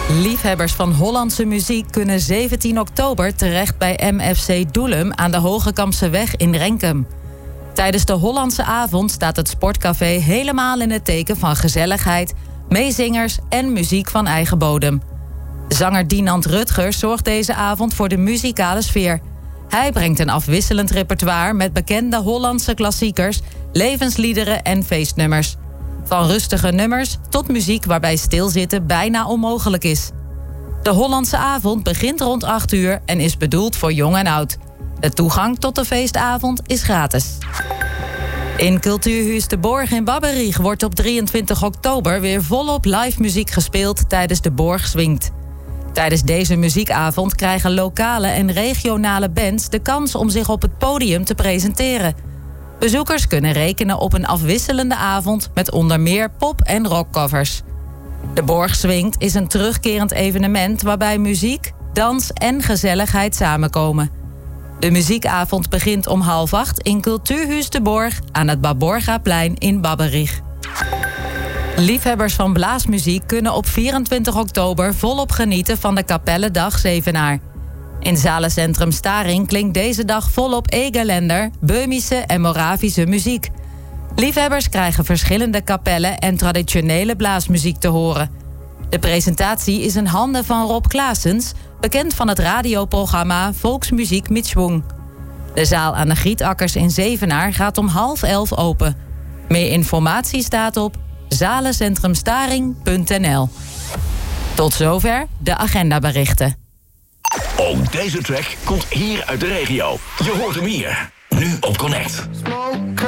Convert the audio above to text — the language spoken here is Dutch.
Liefhebbers van Hollandse muziek kunnen 17 oktober terecht bij MFC Doelum aan de Hogekampseweg in Renkum. Tijdens de Hollandse avond staat het sportcafé helemaal in het teken van gezelligheid, meezingers en muziek van eigen bodem. Zanger Dinant Rutgers zorgt deze avond voor de muzikale sfeer. Hij brengt een afwisselend repertoire met bekende Hollandse klassiekers, levensliederen en feestnummers. Van rustige nummers tot muziek waarbij stilzitten bijna onmogelijk is. De Hollandse avond begint rond 8 uur en is bedoeld voor jong en oud. De toegang tot de feestavond is gratis. In Cultuurhuis de Borg in Babberich wordt op 23 oktober weer volop live muziek gespeeld tijdens de Borg Swingt. Tijdens deze muziekavond krijgen lokale en regionale bands de kans om zich op het podium te presenteren. Bezoekers kunnen rekenen op een afwisselende avond met onder meer pop- en rockcovers. De Borg Swingt is een terugkerend evenement waarbij muziek, dans en gezelligheid samenkomen. De muziekavond begint om 7:30 in Cultuurhuis de Borg aan het Baborgaplein in Babberich. Liefhebbers van blaasmuziek kunnen op 24 oktober volop genieten van de Kapellendag Zevenaar. In zalencentrum Staring klinkt deze dag volop Egerländer, Böhmische en Moravische muziek. Liefhebbers krijgen verschillende kapellen en traditionele blaasmuziek te horen. De presentatie is in handen van Rob Claessens, bekend van het radioprogramma Volksmuziek mit Schwung. De zaal aan de Gietakkers in Zevenaar gaat om 10:30 open. Meer informatie staat op zalencentrumstaring.nl. Tot zover de agendaberichten. Ook deze track komt hier uit de regio. Je hoort hem hier, nu op Connect.